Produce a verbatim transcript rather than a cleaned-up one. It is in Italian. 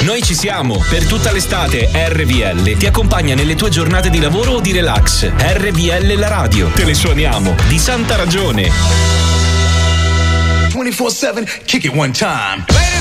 Noi ci siamo. Per tutta l'estate R V L ti accompagna nelle tue giornate di lavoro o di relax. R V L la radio. Te le suoniamo di santa ragione. twenty-four seven, kick it one time.